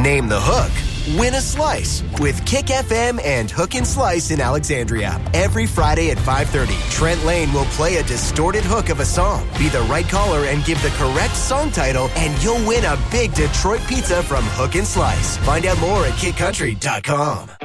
Name the hook. Win a slice with Kick FM and Hook and Slice in Alexandria. Every Friday at 5:30, Trent Lane will play a distorted hook of a song. Be the right caller and give the correct song title, and you'll win a big Detroit pizza from Hook and Slice. Find out more at kickcountry.com.